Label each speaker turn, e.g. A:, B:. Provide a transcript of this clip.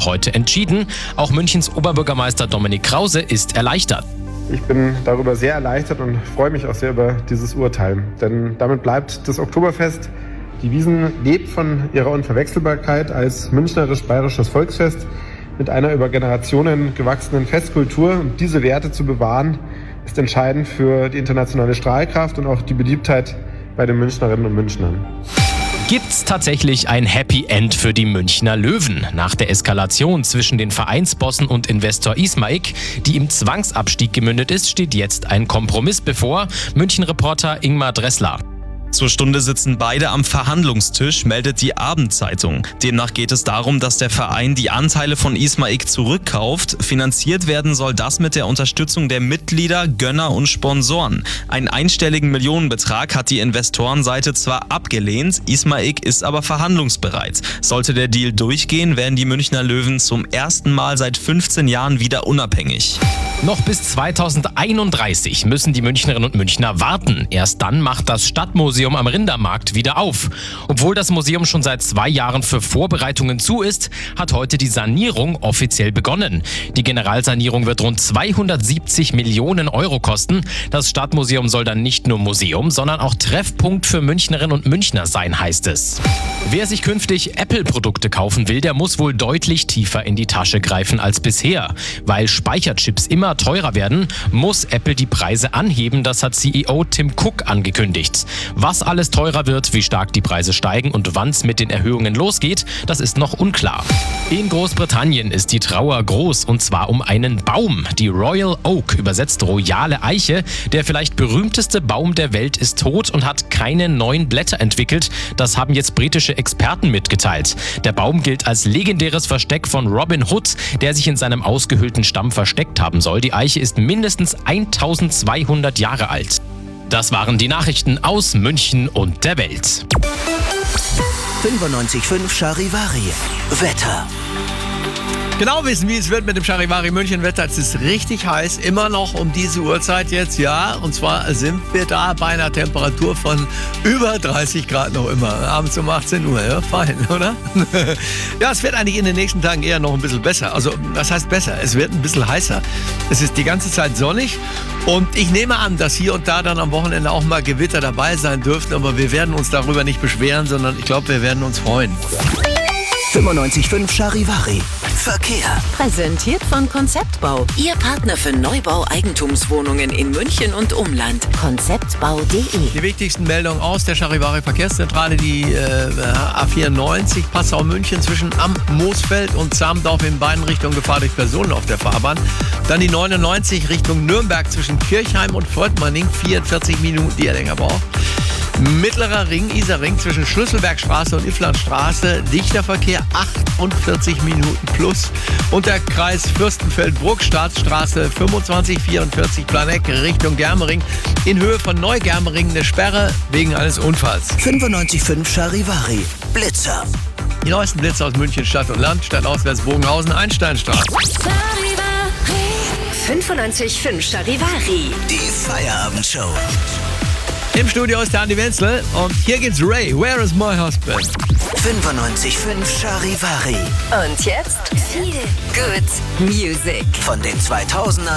A: heute entschieden. Auch Münchens Oberbürgermeister Dominik Krause ist erleichtert.
B: Ich bin darüber sehr erleichtert und freue mich auch sehr über dieses Urteil. Denn damit bleibt das Oktoberfest. Die Wiesn lebt von ihrer Unverwechselbarkeit als münchnerisch-bayerisches Volksfest mit einer über Generationen gewachsenen Festkultur. Und diese Werte zu bewahren, ist entscheidend für die internationale Strahlkraft und auch die Beliebtheit bei den Münchnerinnen und Münchnern.
A: Gibt's tatsächlich ein Happy End für die Münchner Löwen? Nach der Eskalation zwischen den Vereinsbossen und Investor Ismaik, die im Zwangsabstieg gemündet ist, steht jetzt ein Kompromiss bevor. München-Reporter Ingmar Dressler.
C: Zur Stunde sitzen beide am Verhandlungstisch, meldet die Abendzeitung. Demnach geht es darum, dass der Verein die Anteile von Ismaik zurückkauft. Finanziert werden soll das mit der Unterstützung der Mitglieder, Gönner und Sponsoren. Einen einstelligen Millionenbetrag hat die Investorenseite zwar abgelehnt, Ismaik ist aber verhandlungsbereit. Sollte der Deal durchgehen, werden die Münchner Löwen zum ersten Mal seit 15 Jahren wieder unabhängig.
A: Noch bis 2031 müssen die Münchnerinnen und Münchner warten. Erst dann macht das Stadtmuseum am Rindermarkt wieder auf. Obwohl das Museum schon seit 2 Jahren für Vorbereitungen zu ist, hat heute die Sanierung offiziell begonnen. Die Generalsanierung wird rund 270 Millionen Euro kosten. Das Stadtmuseum soll dann nicht nur Museum, sondern auch Treffpunkt für Münchnerinnen und Münchner sein, heißt es. Wer sich künftig Apple-Produkte kaufen will, der muss wohl deutlich tiefer in die Tasche greifen als bisher. Weil Speicherchips immer teurer werden, muss Apple die Preise anheben, das hat CEO Tim Cook angekündigt. Was alles teurer wird, wie stark die Preise steigen und wann es mit den Erhöhungen losgeht, das ist noch unklar. In Großbritannien ist die Trauer groß, und zwar um einen Baum. Die Royal Oak, übersetzt royale Eiche, der vielleicht berühmteste Baum der Welt, ist tot und hat keine neuen Blätter entwickelt. Das haben jetzt britische Experten mitgeteilt. Der Baum gilt als legendäres Versteck von Robin Hood, der sich in seinem ausgehöhlten Stamm versteckt haben soll. Die Eiche ist mindestens 1200 Jahre alt. Das waren die Nachrichten aus München und der Welt.
D: 95.5 Charivari. Wetter.
E: Genau wissen, wie es wird mit dem Charivari München Wetter. Es ist richtig heiß, immer noch um diese Uhrzeit jetzt, ja. Und zwar sind wir da bei einer Temperatur von über 30 Grad noch immer. Abends um 18 Uhr, ja, fein, oder? Ja, es wird eigentlich in den nächsten Tagen eher noch ein bisschen besser. Also, was heißt besser? Es wird ein bisschen heißer. Es ist die ganze Zeit sonnig. Und ich nehme an, dass hier und da dann am Wochenende auch mal Gewitter dabei sein dürften. Aber wir werden uns darüber nicht beschweren, sondern ich glaube, wir werden uns freuen.
D: 95.5 Charivari. Verkehr.
F: Präsentiert von Konzeptbau. Ihr Partner für Neubau Eigentumswohnungen in München und Umland. Konzeptbau.de.
E: Die wichtigsten Meldungen aus der Charivari Verkehrszentrale. Die A94 Passau-München zwischen Am Moosfeld und Zamdorf in beiden Richtungen Gefahr durch Personen auf der Fahrbahn. Dann die 99 Richtung Nürnberg zwischen Kirchheim und Volkmanning. 44 Minuten, die er länger braucht. Mittlerer Ring, Isarring zwischen Schlüsselbergstraße und Ifflandstraße, dichter Verkehr, 48 Minuten plus. Und der Kreis Fürstenfeldbruck, Staatsstraße 2544 Planegg Richtung Germering, in Höhe von Neugermering eine Sperre wegen eines Unfalls.
D: 95.5 Charivari. Blitzer.
E: Die neuesten Blitzer aus München Stadt und Land, stadtauswärts Bogenhausen, Einsteinstraße.
F: 95.5 Charivari.
D: Die Feierabendshow.
E: Im Studio ist der Andi Wenzel und hier geht's Ray, Where is my husband?
D: 95.5 Charivari.
F: Und jetzt viel Good Music.
D: Von den 2000ern